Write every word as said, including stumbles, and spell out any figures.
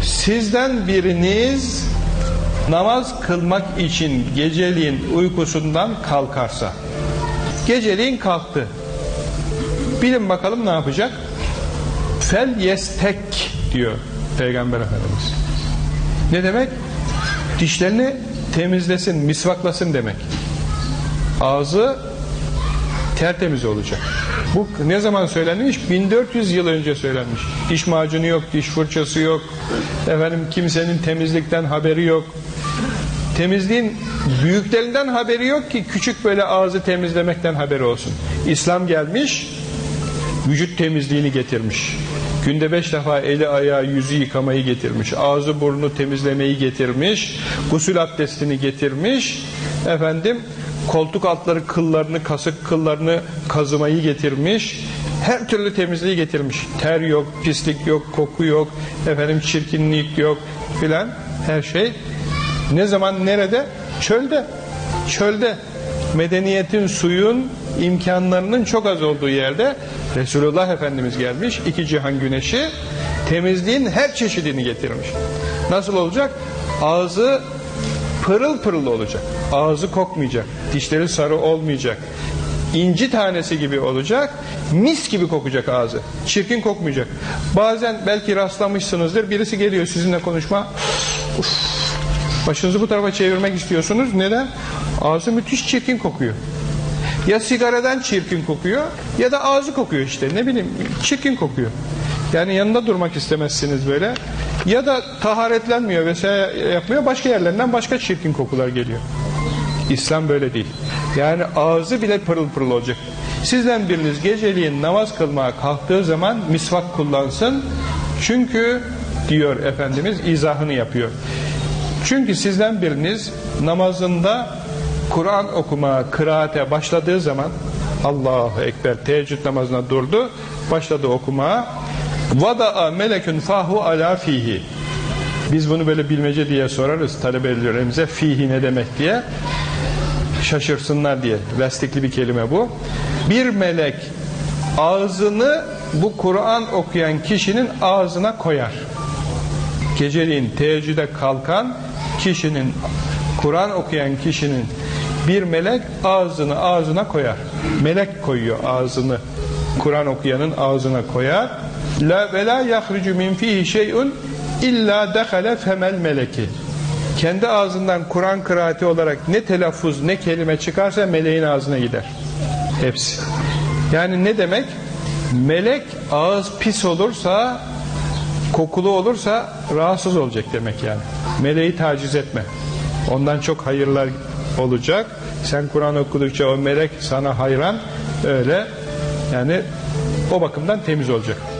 Sizden biriniz namaz kılmak için geceliğin uykusundan kalkarsa, geceliğin kalktı, bilin bakalım ne yapacak? Fel yestek diyor Peygamber Efendimiz. Ne demek? Dişlerini temizlesin, misvaklasın demek. Ağzı tertemiz olacak. Bu ne zaman söylenmiş? bin dört yüz yıl önce söylenmiş. Diş macunu yok, diş fırçası yok. Efendim kimsenin temizlikten haberi yok. Temizliğin büyüklerinden haberi yok ki küçük böyle ağzı temizlemekten haberi olsun. İslam gelmiş, vücut temizliğini getirmiş. Günde beş defa eli ayağı yüzü yıkamayı getirmiş. Ağzı burnunu temizlemeyi getirmiş. Gusül abdestini getirmiş. Efendim koltuk altları kıllarını, kasık kıllarını kazımayı getirmiş. Her türlü temizliği getirmiş. Ter yok, pislik yok, koku yok, efendim çirkinlik yok filan. Her şey ne zaman nerede? Çölde. Çölde. Medeniyetin, suyun imkanlarının çok az olduğu yerde Resulullah Efendimiz gelmiş. İki cihan güneşi temizliğin her çeşidini getirmiş. Nasıl olacak? Ağzı pırıl pırıl olacak. Ağzı kokmayacak. Dişleri sarı olmayacak. İnci tanesi gibi olacak. Mis gibi kokacak ağzı. Çirkin kokmayacak. Bazen belki rastlamışsınızdır. Birisi geliyor sizinle konuşma. Uf, başınızı bu tarafa çevirmek istiyorsunuz. Neden? Ağzı müthiş çirkin kokuyor. Ya sigaradan çirkin kokuyor ya da ağzı kokuyor işte. Ne bileyim çirkin kokuyor. Yani yanında durmak istemezsiniz böyle. Ya da taharetlenmiyor vesaire yapmıyor. Başka yerlerinden başka çirkin kokular geliyor. İslam böyle değil. Yani ağzı bile pırıl pırıl olacak. Sizden biriniz geceliğin namaz kılmaya kalktığı zaman misvak kullansın. Çünkü diyor Efendimiz, izahını yapıyor. Çünkü sizden biriniz namazında Kur'an okumaya, kıraate başladığı zaman, Allahu Ekber, teheccüd namazına durdu, başladı okumaya. Vada'a melekün fahu ala fihi. Biz bunu böyle bilmece diye sorarız talebelerimize, fihi ne demek diye. Şaşırsınlar diye. Lastikli bir kelime bu. Bir melek ağzını bu Kur'an okuyan kişinin ağzına koyar. Geceliğin teheccüde kalkan kişinin, Kur'an okuyan kişinin bir melek ağzını ağzına koyar. Melek koyuyor ağzını. Kur'an okuyanın ağzına koyar. La ve la yahrucu min fihi şey'un illa dehale femel meleki. Kendi ağzından Kur'an kıraati olarak ne telaffuz ne kelime çıkarsa meleğin ağzına gider. Hepsi. Yani ne demek? Melek ağız pis olursa, kokulu olursa rahatsız olacak demek yani. Meleği taciz etme. Ondan çok hayırlar olacak. Sen Kur'an okudukça o melek sana hayran, öyle yani o bakımdan temiz olacak.